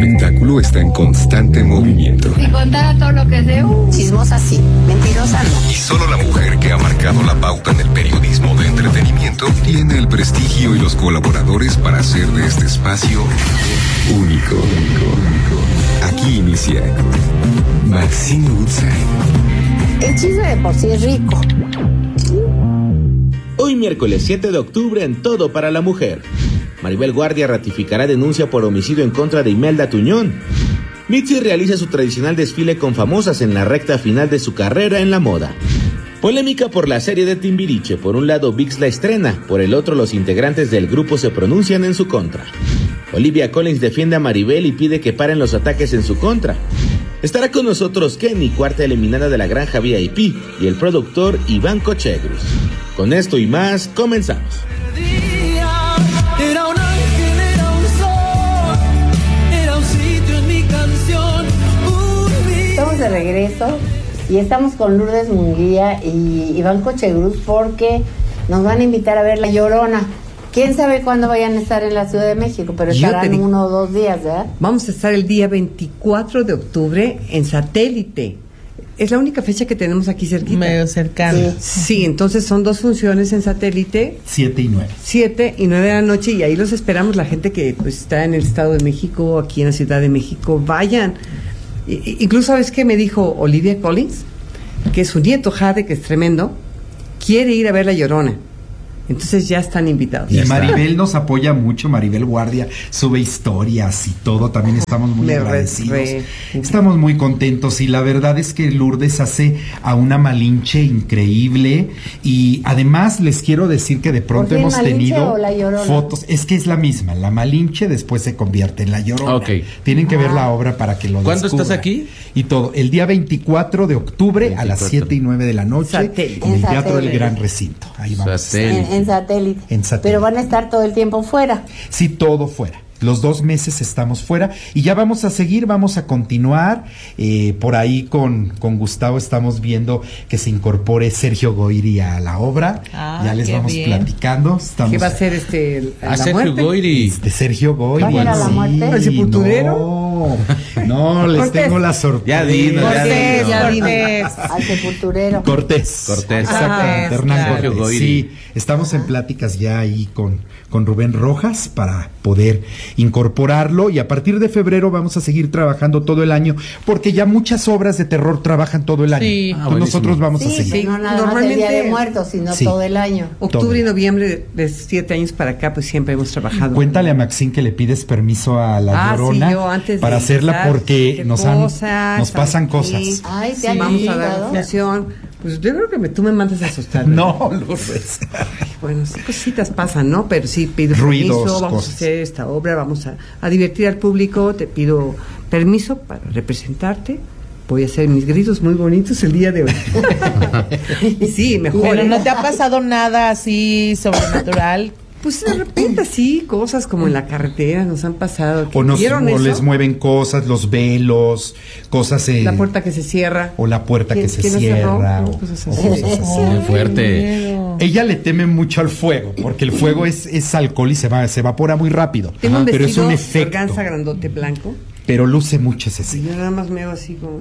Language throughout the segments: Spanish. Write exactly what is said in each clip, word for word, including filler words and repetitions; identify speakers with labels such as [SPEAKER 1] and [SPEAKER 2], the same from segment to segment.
[SPEAKER 1] espectáculo está en constante movimiento.
[SPEAKER 2] Si contara todo lo que sé, uh.
[SPEAKER 3] chismosa sí, mentirosa no.
[SPEAKER 1] Y solo la mujer que ha marcado la pauta en el periodismo de entretenimiento tiene el prestigio y los colaboradores para hacer de este espacio único. Aquí inicia Maxine Woodside.
[SPEAKER 3] El chisme de por sí es rico.
[SPEAKER 4] Hoy miércoles siete de octubre en Todo para la Mujer. Maribel Guardia ratificará denuncia por homicidio en contra de Imelda Tuñón. Mitzi realiza su tradicional desfile con famosas en la recta final de su carrera en la moda. Polémica por la serie de Timbiriche. Por un lado, V I X la estrena. Por el otro, los integrantes del grupo se pronuncian en su contra. Olivia Collins defiende a Maribel y pide que paren los ataques en su contra. Estará con nosotros Kenny, cuarta eliminada de la Granja V I P, y el productor Iván Cochegrus. Con esto y más, comenzamos.
[SPEAKER 5] Era un ángel, era un sol, era un sitio en mi canción.
[SPEAKER 3] Estamos de regreso y estamos con Lourdes Munguía y Iván Cochegrus porque nos van a invitar a ver La Llorona. ¿Quién sabe cuándo vayan a estar en la Ciudad de México? Pero estarán uno o dos días, ¿verdad?
[SPEAKER 6] Vamos a estar el día veinticuatro de octubre en Satélite. Es la única fecha que tenemos aquí cerquita.
[SPEAKER 7] Medio cercano.
[SPEAKER 6] Sí, sí, entonces son dos funciones en Satélite.
[SPEAKER 8] Siete y nueve.
[SPEAKER 6] Siete y nueve de la noche, y ahí los esperamos, la gente que pues está en el Estado de México, aquí en la Ciudad de México, vayan. I- incluso, ¿sabes qué me dijo Olivia Collins? Que su nieto Jade, que es tremendo, quiere ir a ver La Llorona. Entonces ya están invitados.
[SPEAKER 8] Y Maribel nos apoya mucho, Maribel Guardia sube historias y todo, también estamos muy
[SPEAKER 6] Me
[SPEAKER 8] agradecidos.
[SPEAKER 6] re, re.
[SPEAKER 8] Estamos muy contentos y la verdad es que Lourdes hace a una Malinche increíble y además les quiero decir que de pronto hemos
[SPEAKER 3] Malinche
[SPEAKER 8] tenido
[SPEAKER 3] o La Llorona?
[SPEAKER 8] fotos, es que es la misma, la Malinche después se convierte en La Llorona.
[SPEAKER 4] Ok.
[SPEAKER 8] Tienen que ver la obra para que lo
[SPEAKER 4] ¿Cuándo
[SPEAKER 8] descubran.
[SPEAKER 4] estás aquí?
[SPEAKER 8] Y todo, el día veinticuatro de octubre a las
[SPEAKER 4] veinticuatro.
[SPEAKER 8] siete y nueve de la noche
[SPEAKER 6] Satélite.
[SPEAKER 8] en el
[SPEAKER 3] En
[SPEAKER 8] Teatro del
[SPEAKER 3] Satélite.
[SPEAKER 8] Gran Recinto. Ahí vamos.
[SPEAKER 4] Satélite.
[SPEAKER 3] En, en satélite.
[SPEAKER 8] En Satélite.
[SPEAKER 3] Pero van a estar todo el tiempo fuera.
[SPEAKER 8] Sí, todo fuera. Los dos meses estamos fuera y ya vamos a seguir, vamos a continuar. Eh, por ahí con, con Gustavo estamos viendo que se incorpore Sergio Goyri a la obra.
[SPEAKER 7] Ah,
[SPEAKER 8] ya les
[SPEAKER 7] qué
[SPEAKER 8] vamos
[SPEAKER 7] bien.
[SPEAKER 8] platicando. Estamos
[SPEAKER 6] ¿Qué va a ser este? el-
[SPEAKER 4] A
[SPEAKER 6] la
[SPEAKER 4] Sergio
[SPEAKER 6] muerte?
[SPEAKER 4] Goyri.
[SPEAKER 8] de Sergio Goyri.
[SPEAKER 3] ¿Va a ir a la muerte?
[SPEAKER 6] ¿El sepulturero?
[SPEAKER 8] No, no les
[SPEAKER 6] Cortés.
[SPEAKER 8] tengo la sorpresa.
[SPEAKER 4] Ya dinos, ya
[SPEAKER 7] Cortés,
[SPEAKER 4] dinos.
[SPEAKER 6] ya
[SPEAKER 7] Cortés.
[SPEAKER 3] Al sepulturero.
[SPEAKER 8] Cortés.
[SPEAKER 4] Cortés.
[SPEAKER 8] Exactamente,
[SPEAKER 7] Ah,
[SPEAKER 8] Hernán
[SPEAKER 4] claro.
[SPEAKER 8] Cortés.
[SPEAKER 4] Goyri.
[SPEAKER 8] Sí, estamos en pláticas ya ahí con, con Rubén Rojas para poder incorporarlo y a partir de febrero vamos a seguir trabajando todo el año porque ya muchas obras de terror trabajan todo el año.
[SPEAKER 7] Sí.
[SPEAKER 8] Entonces
[SPEAKER 4] Ah, buenísimo.
[SPEAKER 8] nosotros vamos a
[SPEAKER 3] Sí,
[SPEAKER 8] seguir.
[SPEAKER 3] sí, no nada más el
[SPEAKER 6] Normalmente-
[SPEAKER 3] Día de Muertos, sino
[SPEAKER 8] Sí.
[SPEAKER 3] todo el año.
[SPEAKER 6] Octubre
[SPEAKER 8] Todo.
[SPEAKER 6] y noviembre de, de siete años para acá, pues siempre hemos trabajado.
[SPEAKER 8] Cuéntale a Maxine que le pides permiso a la
[SPEAKER 6] Ah,
[SPEAKER 8] Llorona
[SPEAKER 6] sí, yo antes de
[SPEAKER 8] para hacerla
[SPEAKER 6] empezar,
[SPEAKER 8] porque
[SPEAKER 6] qué
[SPEAKER 8] nos han
[SPEAKER 6] cosas,
[SPEAKER 8] nos pasan
[SPEAKER 6] aquí.
[SPEAKER 8] cosas.
[SPEAKER 3] Ay, te
[SPEAKER 6] Sí,
[SPEAKER 3] han
[SPEAKER 6] vamos a dar
[SPEAKER 3] invitado.
[SPEAKER 6] función. Pues yo creo que me, tú me mandas a asustar.
[SPEAKER 8] No, Lourdes.
[SPEAKER 6] Bueno, sí, cositas pasan, ¿no? Pero sí pido
[SPEAKER 8] Ruidos,
[SPEAKER 6] permiso, vamos
[SPEAKER 8] cosas.
[SPEAKER 6] a hacer esta obra, vamos a, a divertir al público, te pido permiso para representarte. Voy a hacer mis gritos muy bonitos el día de hoy. Y sí, mejor.
[SPEAKER 7] Pero
[SPEAKER 6] ¿eh?
[SPEAKER 7] no te ha pasado nada así sobrenatural.
[SPEAKER 6] Pues de repente sí, cosas como en la carretera nos han pasado.
[SPEAKER 8] O, nos,
[SPEAKER 6] ¿Vieron
[SPEAKER 8] o
[SPEAKER 6] eso?
[SPEAKER 8] les mueven cosas, los velos, cosas eh,
[SPEAKER 6] La puerta que se cierra.
[SPEAKER 8] o la puerta que
[SPEAKER 6] ¿Quién-
[SPEAKER 8] se
[SPEAKER 6] quién la cerró?
[SPEAKER 8] cierra
[SPEAKER 6] No,
[SPEAKER 8] o,
[SPEAKER 6] cosas
[SPEAKER 8] o
[SPEAKER 6] así.
[SPEAKER 8] cosas así.
[SPEAKER 4] Muy fuerte.
[SPEAKER 8] Ella le teme mucho al fuego, porque el fuego es, es alcohol y se va, se evapora muy rápido.
[SPEAKER 6] Tengo un
[SPEAKER 8] pero es
[SPEAKER 6] vestido
[SPEAKER 8] un
[SPEAKER 6] de
[SPEAKER 8] efecto.
[SPEAKER 6] organza grandote blanco.
[SPEAKER 8] Pero luce mucho ese
[SPEAKER 6] Y
[SPEAKER 8] sí.
[SPEAKER 6] yo nada más me hago así como...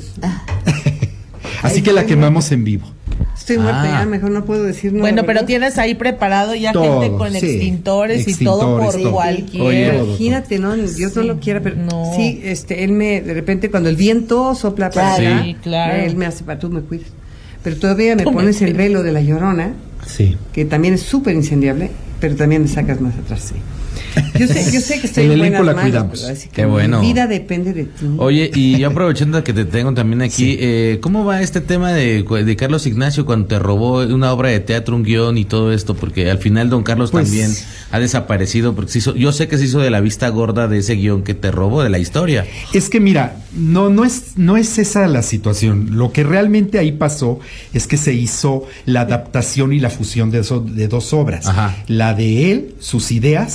[SPEAKER 8] Así que la quemamos en vivo.
[SPEAKER 6] Estoy muerta
[SPEAKER 4] Ah.
[SPEAKER 6] ya, mejor no puedo decir nada.
[SPEAKER 7] Bueno, pero
[SPEAKER 6] ¿verdad?
[SPEAKER 7] tienes ahí preparado ya
[SPEAKER 8] Todo,
[SPEAKER 7] gente con
[SPEAKER 8] sí.
[SPEAKER 7] extintores, y todo
[SPEAKER 8] Extintores,
[SPEAKER 7] por
[SPEAKER 8] todo.
[SPEAKER 7] cualquier.
[SPEAKER 4] Oye,
[SPEAKER 8] Todo,
[SPEAKER 6] Imagínate, ¿no? Dios no lo quiera, pero
[SPEAKER 7] No.
[SPEAKER 6] sí, este, él me, de repente, cuando el viento sopla para
[SPEAKER 7] Claro.
[SPEAKER 6] acá,
[SPEAKER 7] Sí, claro.
[SPEAKER 6] él me hace para tú me cuidas. Pero todavía me
[SPEAKER 7] Tú me
[SPEAKER 6] pones el
[SPEAKER 7] cuidas.
[SPEAKER 6] velo de La Llorona,
[SPEAKER 8] Sí.
[SPEAKER 6] que también es súper incendiable, pero también me sacas más atrás, sí. Yo sé, yo sé que estoy
[SPEAKER 8] El
[SPEAKER 6] en
[SPEAKER 8] elenco
[SPEAKER 6] buenas
[SPEAKER 8] la
[SPEAKER 6] manos,
[SPEAKER 8] cuidamos.
[SPEAKER 6] ¿verdad? Así que
[SPEAKER 4] Qué bueno.
[SPEAKER 6] mi vida depende de ti.
[SPEAKER 4] Oye, y yo aprovechando que te tengo también aquí, eh, ¿cómo va este tema de, de Carlos Ignacio cuando te robó una obra de teatro, un guión y todo esto? Porque al final don Carlos
[SPEAKER 8] Pues-
[SPEAKER 4] también ha desaparecido, porque se hizo, yo sé que se hizo de la vista gorda de ese guión que te robó, de la historia.
[SPEAKER 8] Es que mira, no, no es, no es esa la situación. Lo que realmente ahí pasó es que se hizo la adaptación y la fusión de, eso- de dos obras.
[SPEAKER 4] Ajá.
[SPEAKER 8] La de él, sus ideas, y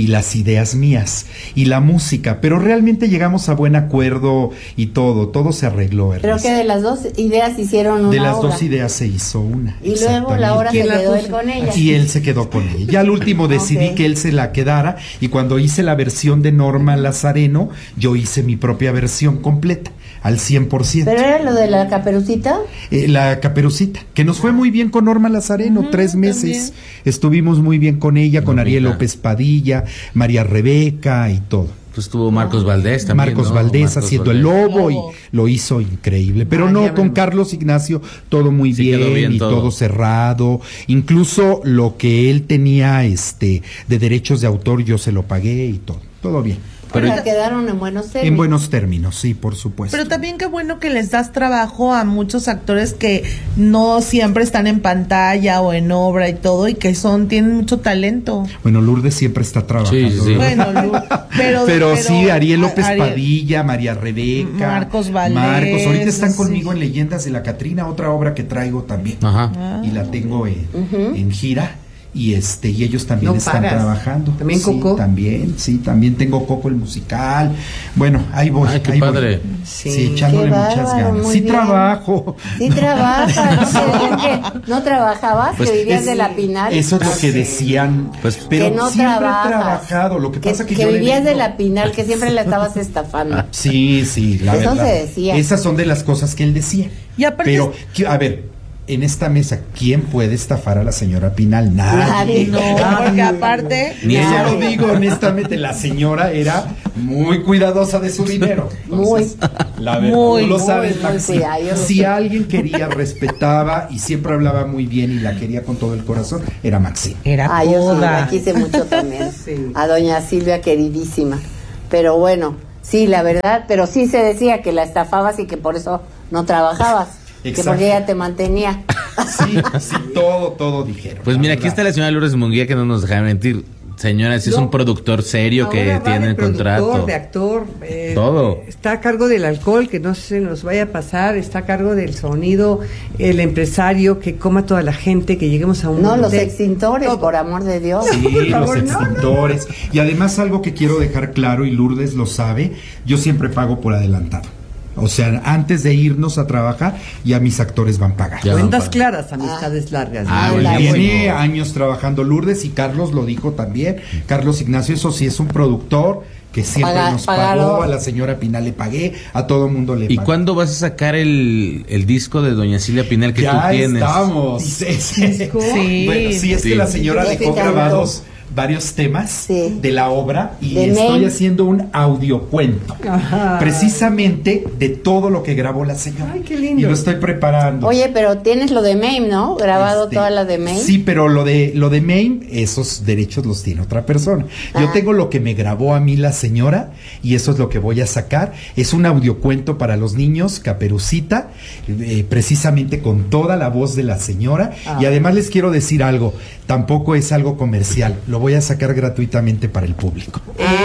[SPEAKER 8] y las ideas mías y la música, pero realmente llegamos a buen acuerdo y todo, todo se arregló.
[SPEAKER 3] Creo que de las dos ideas hicieron una
[SPEAKER 8] De las
[SPEAKER 3] obra.
[SPEAKER 8] dos ideas se hizo una.
[SPEAKER 3] Y luego la obra se
[SPEAKER 6] ¿Quién la
[SPEAKER 3] quedó él
[SPEAKER 6] puso?
[SPEAKER 3] con ella.
[SPEAKER 8] Y él se quedó con ella. Ya al último decidí
[SPEAKER 3] Ok.
[SPEAKER 8] que él se la quedara y cuando hice la versión de Norma Lazareno, yo hice mi propia versión completa, al cien por ciento.
[SPEAKER 3] Pero era lo de la Caperucita.
[SPEAKER 8] Eh, la Caperucita, que nos fue muy bien con Norma Lazareno, tres meses. Estuvimos muy bien con ella, con Ariel
[SPEAKER 4] Bonita.
[SPEAKER 8] López Padilla, María Rebeca y todo.
[SPEAKER 4] Pues tuvo Marcos Valdés también.
[SPEAKER 8] Marcos
[SPEAKER 4] ¿no?
[SPEAKER 8] Valdés
[SPEAKER 4] Marcos
[SPEAKER 8] haciendo
[SPEAKER 4] Valdés.
[SPEAKER 8] el lobo
[SPEAKER 7] Lobo.
[SPEAKER 8] y lo hizo increíble. Pero
[SPEAKER 6] Ay,
[SPEAKER 8] no,
[SPEAKER 6] ya
[SPEAKER 8] con
[SPEAKER 6] me-
[SPEAKER 8] Carlos Ignacio todo muy
[SPEAKER 4] Sí,
[SPEAKER 8] bien,
[SPEAKER 4] quedó bien
[SPEAKER 8] y todo.
[SPEAKER 4] todo.
[SPEAKER 8] cerrado. Incluso lo que él tenía este de derechos de autor yo se lo pagué y todo. Todo bien.
[SPEAKER 3] Pero
[SPEAKER 4] Pero-
[SPEAKER 3] quedaron en buenos términos.
[SPEAKER 8] En buenos términos, sí, por supuesto.
[SPEAKER 7] Pero también qué bueno que les das trabajo a muchos actores que no siempre están en pantalla o en obra y todo, y que son, tienen mucho talento.
[SPEAKER 8] Bueno, Lourdes siempre está trabajando.
[SPEAKER 4] Sí, sí, sí.
[SPEAKER 7] Bueno, Lu- pero,
[SPEAKER 8] Pero, sí, Ariel López
[SPEAKER 7] Ariel-
[SPEAKER 8] Padilla, María Rebeca,
[SPEAKER 7] Marcos Valdés,
[SPEAKER 8] Marcos, ahorita están
[SPEAKER 7] sí.
[SPEAKER 8] conmigo en Leyendas de la Catrina, otra obra que traigo también.
[SPEAKER 4] Ajá.
[SPEAKER 8] Y la tengo en, en gira. Y este, y ellos también
[SPEAKER 6] No
[SPEAKER 8] están
[SPEAKER 6] paras.
[SPEAKER 8] trabajando.
[SPEAKER 6] ¿También
[SPEAKER 8] Sí,
[SPEAKER 6] Coco?
[SPEAKER 8] También, sí, también tengo Coco el musical. Bueno, ahí voy.
[SPEAKER 4] Ay, qué
[SPEAKER 8] ahí voy.
[SPEAKER 4] padre.
[SPEAKER 8] Sí,
[SPEAKER 6] Sí.
[SPEAKER 8] echándole
[SPEAKER 3] Qué
[SPEAKER 8] muchas
[SPEAKER 3] bárbaro,
[SPEAKER 8] ganas.
[SPEAKER 3] muy
[SPEAKER 8] Sí
[SPEAKER 3] bien.
[SPEAKER 8] trabajo.
[SPEAKER 3] Sí trabaja, no sé, que no trabajabas,
[SPEAKER 4] Pues
[SPEAKER 3] que vivías
[SPEAKER 8] Es-
[SPEAKER 3] de la Pinal.
[SPEAKER 8] Eso es lo que decían.
[SPEAKER 4] Pues-
[SPEAKER 8] pero
[SPEAKER 3] que no
[SPEAKER 8] siempre
[SPEAKER 3] trabajas.
[SPEAKER 8] he trabajado. Lo que pasa que,
[SPEAKER 3] que
[SPEAKER 8] yo le
[SPEAKER 3] vivías de
[SPEAKER 8] vendo-
[SPEAKER 3] la Pinal, que siempre la estabas estafando.
[SPEAKER 8] Sí, sí, la
[SPEAKER 3] Eso
[SPEAKER 8] verdad.
[SPEAKER 3] se decía.
[SPEAKER 8] Esas son de las cosas que él decía.
[SPEAKER 7] Y aparte-
[SPEAKER 8] Pero, qui- a ver, en esta mesa, ¿quién puede estafar a la señora Pinal? Nadie.
[SPEAKER 3] Nadie.
[SPEAKER 7] No, porque aparte,
[SPEAKER 4] Ni
[SPEAKER 8] Eso
[SPEAKER 4] ella.
[SPEAKER 8] lo digo honestamente, la señora era muy cuidadosa de su dinero. Entonces, la verdad,
[SPEAKER 7] Muy,
[SPEAKER 8] tú lo
[SPEAKER 7] muy,
[SPEAKER 8] sabes,
[SPEAKER 3] muy
[SPEAKER 8] Maxi.
[SPEAKER 3] cuidado, yo lo
[SPEAKER 8] Si
[SPEAKER 3] sé.
[SPEAKER 8] alguien quería, respetaba y siempre hablaba muy bien y la quería con todo el corazón, era Maxi.
[SPEAKER 7] era
[SPEAKER 3] Ah, yo sí,
[SPEAKER 7] toda.
[SPEAKER 3] la quise mucho también.
[SPEAKER 6] Sí.
[SPEAKER 3] A doña Silvia, queridísima. Pero bueno, sí, la verdad, pero sí se decía que la estafabas y que por eso no trabajabas. Que
[SPEAKER 8] Exacto.
[SPEAKER 3] porque ella te mantenía.
[SPEAKER 8] Sí, sí, todo, todo dijeron.
[SPEAKER 4] Pues
[SPEAKER 8] la
[SPEAKER 4] mira, aquí
[SPEAKER 8] verdad.
[SPEAKER 4] está la señora Lourdes Munguía que no nos deja mentir. Señora, si es
[SPEAKER 6] No.
[SPEAKER 4] un productor serio que
[SPEAKER 6] Ahora va
[SPEAKER 4] tiene
[SPEAKER 6] de
[SPEAKER 4] el contrato.
[SPEAKER 6] productor, de actor, eh,
[SPEAKER 4] Todo.
[SPEAKER 6] está a cargo del alcohol, que no se nos vaya a pasar, está a cargo del sonido, el empresario, que coma toda la gente, que lleguemos a un
[SPEAKER 3] No, los
[SPEAKER 6] hotel.
[SPEAKER 3] extintores,
[SPEAKER 6] Todo.
[SPEAKER 3] por amor de Dios.
[SPEAKER 8] Sí,
[SPEAKER 6] por favor,
[SPEAKER 8] los
[SPEAKER 6] no, no,
[SPEAKER 8] extintores. Y además algo que quiero dejar claro, y Lourdes lo sabe, yo siempre pago por adelantado. O sea, antes de irnos a trabajar, ya mis actores van pagando.
[SPEAKER 4] Ya.
[SPEAKER 6] Cuentas
[SPEAKER 4] para-
[SPEAKER 6] claras, amistades largas.
[SPEAKER 4] Ah,
[SPEAKER 6] ¿no?
[SPEAKER 3] bueno,
[SPEAKER 6] La-
[SPEAKER 8] Tiene años trabajando Lourdes y Carlos lo dijo también. Carlos Ignacio, eso sí, es un productor que siempre
[SPEAKER 3] Paga-
[SPEAKER 8] nos
[SPEAKER 3] pagaron.
[SPEAKER 8] pagó. A la señora Pinal le pagué, a todo mundo le
[SPEAKER 4] ¿Y
[SPEAKER 8] pagué.
[SPEAKER 4] cuándo vas a sacar el, el disco de Doña Silvia Pinal que
[SPEAKER 8] ya
[SPEAKER 4] tú tienes?
[SPEAKER 8] estamos. Sí, sí.
[SPEAKER 7] Sí.
[SPEAKER 8] Bueno, sí, es
[SPEAKER 4] Sí.
[SPEAKER 8] que la señora
[SPEAKER 3] Ya
[SPEAKER 8] dejó
[SPEAKER 3] te cantó.
[SPEAKER 8] grabados varios temas
[SPEAKER 3] Sí.
[SPEAKER 8] de la obra y
[SPEAKER 3] De
[SPEAKER 8] estoy
[SPEAKER 3] Maine.
[SPEAKER 8] haciendo un audiocuento.
[SPEAKER 6] Ajá.
[SPEAKER 8] Precisamente de todo lo que grabó la señora.
[SPEAKER 6] Ay, qué lindo.
[SPEAKER 8] Y lo estoy preparando.
[SPEAKER 3] Oye, pero tienes lo de Mame, ¿no? Grabado
[SPEAKER 8] Este,
[SPEAKER 3] toda la de Mame.
[SPEAKER 8] Sí, pero lo de lo de Maine, esos derechos los tiene otra persona. Yo
[SPEAKER 3] Ah.
[SPEAKER 8] tengo lo que me grabó a mí la señora y eso es lo que voy a sacar. Es un audiocuento para los niños, Caperucita, eh, precisamente con toda la voz de la señora.
[SPEAKER 6] Ah.
[SPEAKER 8] Y además les quiero decir algo, tampoco es algo comercial, lo voy a sacar gratuitamente para el público.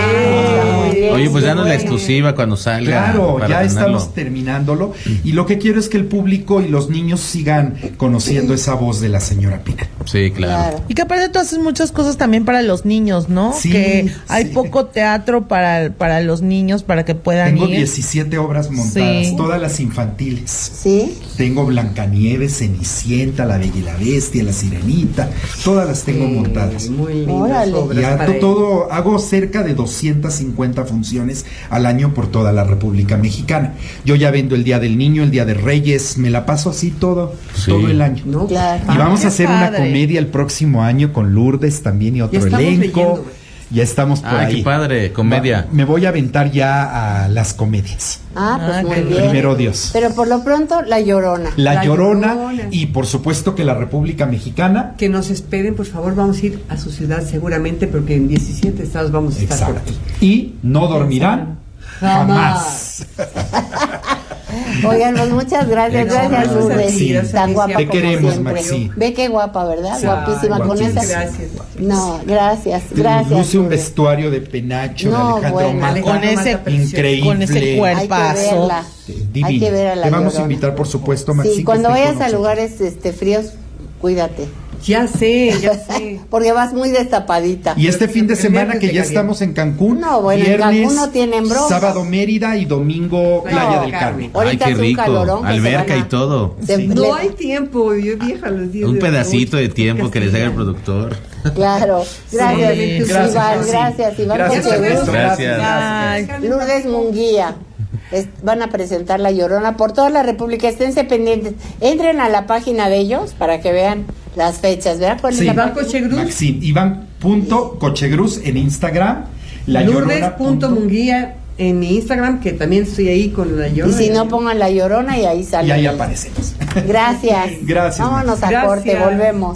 [SPEAKER 3] Ah, muy bien.
[SPEAKER 4] Oye, pues
[SPEAKER 3] Qué
[SPEAKER 4] danos la
[SPEAKER 3] bueno.
[SPEAKER 4] exclusiva cuando salga.
[SPEAKER 8] Claro,
[SPEAKER 4] para
[SPEAKER 8] ya
[SPEAKER 4] tenerlo.
[SPEAKER 8] estamos terminándolo y lo que quiero es que el público y los niños sigan conociendo esa voz de la señora Pina.
[SPEAKER 4] Sí, claro.
[SPEAKER 3] Claro.
[SPEAKER 7] Y que aparte tú haces muchas cosas también para los niños, ¿no?
[SPEAKER 8] Sí,
[SPEAKER 7] que hay
[SPEAKER 8] sí.
[SPEAKER 7] poco teatro para, para los niños, para que puedan
[SPEAKER 8] Tengo
[SPEAKER 7] ir.
[SPEAKER 8] diecisiete obras montadas,
[SPEAKER 7] Sí.
[SPEAKER 8] todas las infantiles.
[SPEAKER 3] Sí.
[SPEAKER 8] Tengo Blancanieves, Cenicienta, La Bella y la Bestia, La Sirenita, todas las tengo montadas.
[SPEAKER 6] Muy lindas
[SPEAKER 3] Órale.
[SPEAKER 6] obras
[SPEAKER 8] Y hago
[SPEAKER 6] para
[SPEAKER 8] todo, hago cerca de doscientas cincuenta funciones al año por toda la República Mexicana. Yo ya vendo el Día del Niño, el Día de Reyes, me la paso así todo,
[SPEAKER 4] Sí.
[SPEAKER 8] todo el año.
[SPEAKER 6] ¿no?
[SPEAKER 3] Claro.
[SPEAKER 8] Y vamos
[SPEAKER 7] qué
[SPEAKER 8] a hacer una
[SPEAKER 7] padre.
[SPEAKER 8] comedia el próximo año con Lourdes también y otro
[SPEAKER 6] estamos
[SPEAKER 8] elenco.
[SPEAKER 6] leyendo.
[SPEAKER 8] Ya estamos por
[SPEAKER 4] Ah,
[SPEAKER 8] ahí.
[SPEAKER 4] qué padre, comedia.
[SPEAKER 8] Va- me voy a aventar ya a las comedias.
[SPEAKER 3] Ah, pues
[SPEAKER 7] Ah,
[SPEAKER 3] muy
[SPEAKER 7] qué
[SPEAKER 3] bien.
[SPEAKER 8] Primero Dios.
[SPEAKER 3] Pero por lo pronto, La Llorona.
[SPEAKER 8] La,
[SPEAKER 6] La
[SPEAKER 8] Llorona,
[SPEAKER 6] Llorona.
[SPEAKER 8] y por supuesto que la República Mexicana.
[SPEAKER 6] Que nos esperen, por favor, vamos a ir a su ciudad seguramente, porque en diecisiete estados vamos a estar por
[SPEAKER 8] Exacto.
[SPEAKER 6] aquí.
[SPEAKER 8] Y no dormirán jamás.
[SPEAKER 3] Oigan, pues muchas gracias.
[SPEAKER 6] No,
[SPEAKER 3] Gracias,
[SPEAKER 6] gracias a
[SPEAKER 3] Lourdes.
[SPEAKER 6] ti, gracias,
[SPEAKER 3] Tan guapa
[SPEAKER 8] Te
[SPEAKER 3] como
[SPEAKER 8] queremos,
[SPEAKER 3] siempre.
[SPEAKER 8] Maxi.
[SPEAKER 3] Ve qué guapa, ¿verdad?
[SPEAKER 6] Sí.
[SPEAKER 3] Guapísima con
[SPEAKER 8] Guapísima.
[SPEAKER 3] esas.
[SPEAKER 6] Gracias.
[SPEAKER 3] No, gracias, gracias.
[SPEAKER 8] Luce un
[SPEAKER 3] Lourdes.
[SPEAKER 8] vestuario de penacho
[SPEAKER 3] No,
[SPEAKER 8] de Alejandro
[SPEAKER 3] bueno,
[SPEAKER 8] Mata.
[SPEAKER 7] Con ese-
[SPEAKER 8] increíble.
[SPEAKER 7] con ese
[SPEAKER 3] Hay que
[SPEAKER 7] cuerpazo.
[SPEAKER 3] verla.
[SPEAKER 8] Divino.
[SPEAKER 3] Hay que ver a La
[SPEAKER 8] Te vamos a
[SPEAKER 3] Llorona.
[SPEAKER 8] invitar, por supuesto, Maxi.
[SPEAKER 3] Sí,
[SPEAKER 8] que
[SPEAKER 3] cuando
[SPEAKER 8] esté
[SPEAKER 3] vayas
[SPEAKER 8] con
[SPEAKER 3] a
[SPEAKER 8] nosotros.
[SPEAKER 3] lugares este, fríos, cuídate.
[SPEAKER 6] Ya sé, ya sé.
[SPEAKER 3] Porque vas muy destapadita.
[SPEAKER 8] Y este fin de
[SPEAKER 6] El
[SPEAKER 8] semana
[SPEAKER 6] viernes
[SPEAKER 8] que ya
[SPEAKER 6] llegaría.
[SPEAKER 8] estamos en Cancún,
[SPEAKER 3] No, bueno, en
[SPEAKER 8] viernes,
[SPEAKER 3] Cancún no tienen broncas.
[SPEAKER 8] sábado Mérida y domingo
[SPEAKER 6] No,
[SPEAKER 8] Playa del
[SPEAKER 6] Carmen.
[SPEAKER 8] Carmen.
[SPEAKER 3] Ahorita
[SPEAKER 4] Ay, qué
[SPEAKER 3] es un
[SPEAKER 4] rico.
[SPEAKER 3] calorón que se
[SPEAKER 4] Alberca
[SPEAKER 3] van a-
[SPEAKER 4] y todo.
[SPEAKER 3] se-
[SPEAKER 8] Sí.
[SPEAKER 3] le-
[SPEAKER 6] No hay tiempo, yo vieja a los días.
[SPEAKER 4] Un
[SPEAKER 6] de
[SPEAKER 4] pedacito de
[SPEAKER 6] agosto,
[SPEAKER 4] tiempo que les haga el
[SPEAKER 6] castigan.
[SPEAKER 4] productor.
[SPEAKER 3] Claro. Gracias,
[SPEAKER 6] Sí,
[SPEAKER 3] Iván.
[SPEAKER 8] gracias,
[SPEAKER 3] Gracias,
[SPEAKER 8] sí.
[SPEAKER 3] Iván.
[SPEAKER 8] Gracias,
[SPEAKER 3] Cocheguros.
[SPEAKER 8] Ernesto.
[SPEAKER 4] Gracias.
[SPEAKER 7] Ay,
[SPEAKER 3] Lourdes Munguía. Es- van a presentar La Llorona por toda la República. Esténse pendientes. Entren a la página de ellos para que vean las fechas. ¿Verdad? ¿Cuál es
[SPEAKER 8] Sí.
[SPEAKER 3] la
[SPEAKER 6] Iván
[SPEAKER 3] página?
[SPEAKER 6] Cochegruz,
[SPEAKER 8] Maxim, Iván.cochegruz en Instagram. La
[SPEAKER 6] Lourdes
[SPEAKER 8] Llorona
[SPEAKER 6] punto Munguía en mi Instagram, que también estoy ahí con la
[SPEAKER 3] Y
[SPEAKER 6] Llorona.
[SPEAKER 3] si no, pongan La Llorona y ahí sale.
[SPEAKER 8] Y ahí aparecemos.
[SPEAKER 3] Gracias.
[SPEAKER 8] Gracias,
[SPEAKER 3] Vámonos a
[SPEAKER 6] Gracias.
[SPEAKER 3] corte, volvemos.